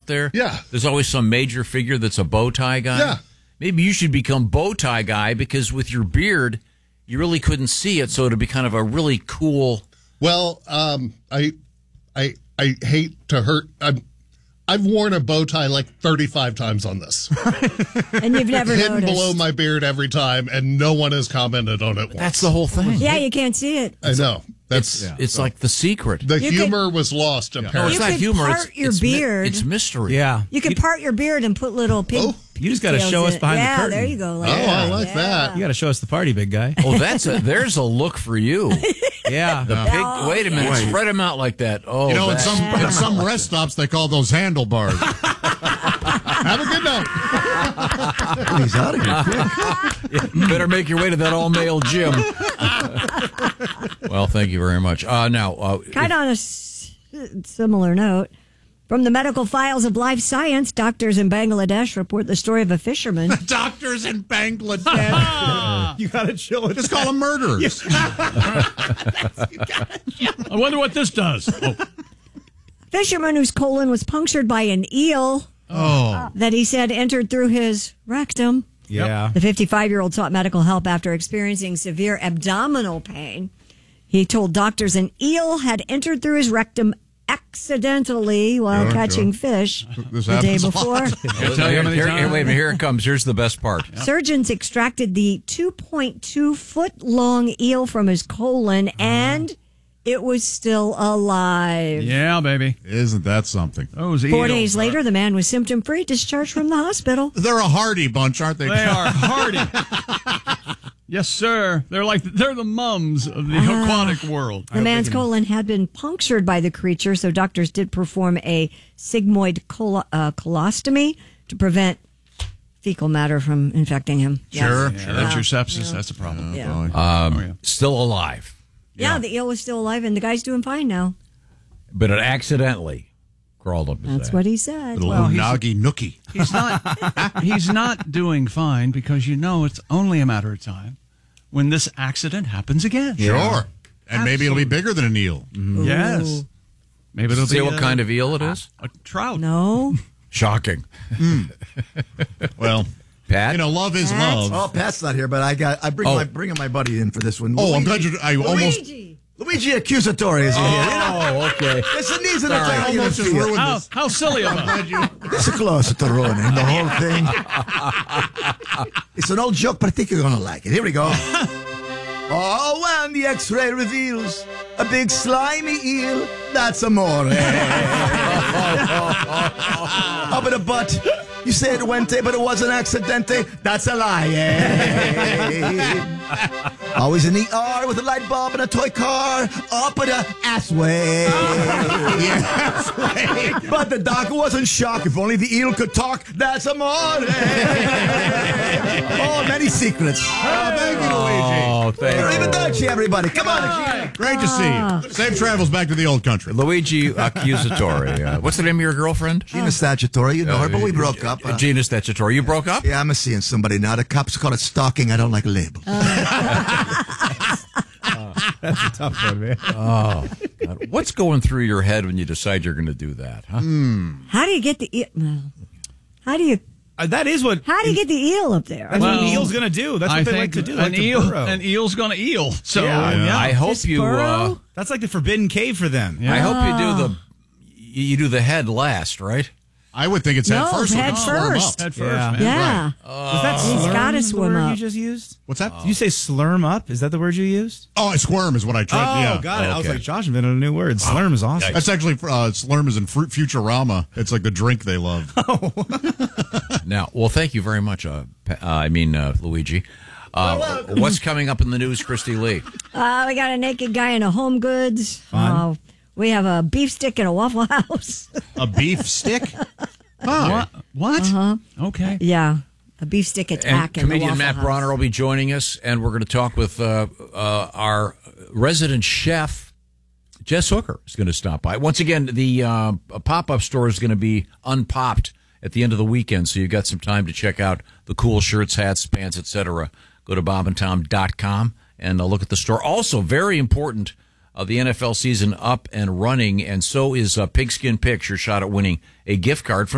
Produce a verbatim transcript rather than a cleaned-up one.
there? Yeah. There's always some major figure that's a bow tie guy. Yeah. Maybe you should become bow tie guy because with your beard, you really couldn't see it, so it'd be kind of a really cool. Well, um, I, I, I hate to hurt. I'm, I've worn a bow tie like thirty-five times on this. And you've never hidden noticed. below my beard every time, and no one has commented on it once. That's the whole thing. Yeah, you can't see it. I know. That's It's, it's like the secret. the You humor was lost. No, Apparently, it's You not could humor. part It's, your it's mi- beard. it's mystery. Yeah. You can part your beard and put little pink. Oh, you just gotta pigtails show us in it. behind the yeah, curtain. there you go. Like Oh, that. I like Yeah. that. You got to show us the party, big guy. Oh, that's a. There's a look for you. Yeah. The pig, wait a minute. Wait. Spread them out like that. Oh, You know, in that- some in some rest stops, they call those handlebars. Have a good night. He's out of here. you better make your way to that all-male gym. Well, thank you very much. Uh, now, uh, Kind of on a s- similar note, from the medical files of life science, doctors in Bangladesh report the story of a fisherman. Doctors in Bangladesh. You got to show us. Just call them murderers. I wonder what this does. Oh, Fisherman whose colon was punctured by an eel Oh. that he said entered through his rectum. Yeah. The fifty-five-year-old sought medical help after experiencing severe abdominal pain. He told doctors an eel had entered through his rectum accidentally while Sure, catching sure. fish This the day happens a before. lot. I'll tell you how many here, times. here, wait a minute. Here it comes. Here's the best part. Surgeons extracted the two point two foot long eel from his colon, and it was still alive. Yeah, baby. Isn't that something? Those Four eels days are- later, the man was symptom free, discharged from the hospital. They're a hardy bunch, aren't they? They are hardy. Yes, sir. They're like they're the mums of the aquatic world. The man's colon had been punctured by the creature, so doctors did perform a sigmoid colo- uh, colostomy to prevent fecal matter from infecting him. Yes. Sure, Yeah, that's your sepsis. That's a problem. Yeah. Boy. Um, Oh, yeah. Still alive, Yeah, the eel was still alive, and the guy's doing fine now. but it accidentally crawled up his That's ass. what he said. Little Well, he's- unagi nookie. He's not. He's not doing fine because you know it's only a matter of time when this accident happens again. Sure. And maybe it'll be bigger than an eel. Yes. Maybe it'll See be what a, kind of eel it is? a trout. No. Shocking. Well, Pat? you know, love is Pat? love. Oh, Pat's not here, but I got. I bring Oh. my bringing my buddy in for this one. Oh, I'm Luigi- glad you. I almost. Luigi. Luigi Accusatore is in here. You know, Oh, okay. it's an easy Sorry. Italian Almost just feel. ruined How, this. how silly of us. This is close to ruining the whole thing. It's an old joke, but I think you're going to like it. Here we go. Oh, when the x-ray reveals a big slimy eel, that's amore. Up in the butt. You say it went, but it was an accidente. That's a lie. Always in the E R with a light bulb and a toy car. Up in the ass way. Yes. But the doctor wasn't shocked. If only the eel could talk, that's amore. Oh, many secrets. Oh, thank you, Luigi. Oh, thank you. Arrivederci, everybody. Come on. Great to see you. Safe travels back to the old country. Luigi Accusatore. Uh, what's the name of your girlfriend? Gina Statutory, you know her, but we broke up. Uh, Gina Statutory. You broke up? yeah, I'm seeing somebody now. The cops call it stalking. I don't like labels. That's a tough one, man. Oh, God. What's going through your head when you decide you're going to do that? Huh? How do you get the eel? Well, how do you Uh, that is what. how do you get the eel up there? That's Well, what an eel's going to do. That's what I they think like to do. An Like to eel, burrow. an eel's going to eel. So Yeah. yeah. I hope Just you. Uh, burrow? That's like the forbidden cave for them. Yeah. I hope you do the. You do the head last, right? I would think it's No, head first. so head we can slurm first. up. Head first, Yeah. man. yeah. Was that He's slurm gotta the swim word up. you just used? What's that? Did you say slurm up? Is that the word you used? Oh, squirm is what I tried. Oh, yeah. got it. I was Okay. like, Josh invented a new word. Slurm is awesome. That's actually uh, slurm is in Fruit Futurama. It's like the drink they love. Now, well, thank you very much. Uh, Pa- uh, I mean, uh, Luigi. Uh, what's coming up in the news, Christy Lee? Uh, we got a naked guy in a Home Goods. Uh, we have a beef stick in a Waffle House. A beef stick? Huh. What? What? Uh-huh. Okay. Yeah, a beef stick And attack in the comedian Waffle Matt House. Bronner will be joining us, and we're going to talk with uh, uh, our resident chef, Jess Hooker, is going to stop by. Once again, the uh, pop-up store is going to be unpopped at the end of the weekend, so you've got some time to check out the cool shirts, hats, pants, et cetera. Go to bob and tom dot com and uh, look at the store. Also, very important, uh, the N F L season up and running, and so is uh, Pigskin Picks, your shot at winning a gift card from